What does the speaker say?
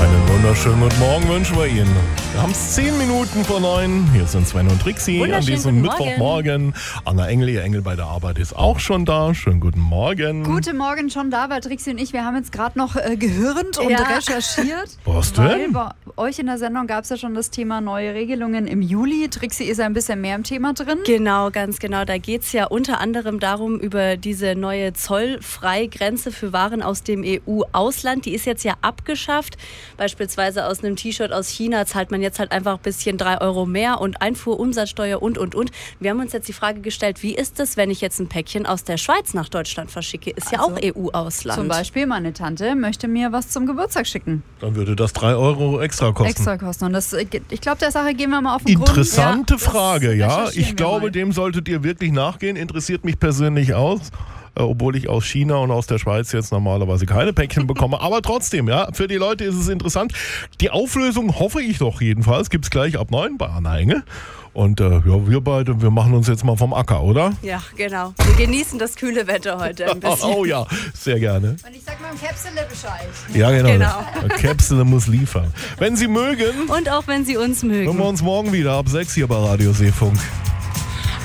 Einen wunderschönen guten Morgen wünschen wir Ihnen. Wir haben es 10 Minuten vor 9. Hier sind Sven und Trixi an diesem Mittwochmorgen. Anna Engel, ihr Engel bei der Arbeit, ist auch schon da. Schönen guten Morgen. Guten Morgen schon da, weil Trixi und ich, wir haben jetzt gerade noch gehirnt und recherchiert. Was denn? Bei euch in der Sendung gab es ja schon das Thema neue Regelungen im Juli. Trixi ist ja ein bisschen mehr im Thema drin. Genau, ganz genau. Da geht es ja unter anderem darum, über diese neue Zollfreigrenze für Waren aus dem EU-Ausland. Die ist jetzt ja abgeschafft. Beispielsweise aus einem T-Shirt aus China zahlt man jetzt halt einfach ein bisschen 3 Euro mehr und Einfuhrumsatzsteuer und. Wir haben uns jetzt die Frage gestellt, wie ist es, wenn ich jetzt ein Päckchen aus der Schweiz nach Deutschland verschicke? Ist ja auch EU-Ausland. Zum Beispiel, meine Tante möchte mir was zum Geburtstag schicken. Dann würde das 3 Euro extra kosten. Und das, ich glaube, der Sache gehen wir mal auf den Grund. Interessante Frage, ja. Ich glaube, mal. dem solltet ihr wirklich nachgehen. Interessiert mich persönlich aus. Obwohl ich aus China und aus der Schweiz jetzt normalerweise keine Päckchen bekomme. Aber trotzdem, ja, für die Leute ist es interessant. Die Auflösung hoffe ich doch jedenfalls. Gibt es gleich ab 9 bei Anna Engel. Und wir beide, wir machen uns jetzt mal vom Acker, oder? Ja, genau. Wir genießen das kühle Wetter heute ein bisschen. Oh ja, sehr gerne. Und ich sag mal im Käpsele Bescheid. Ja, genau. Genau. Käpsele muss liefern. Wenn Sie mögen. Und auch wenn Sie uns mögen. Hören wir uns morgen wieder ab 6 hier bei Radio Seefunk.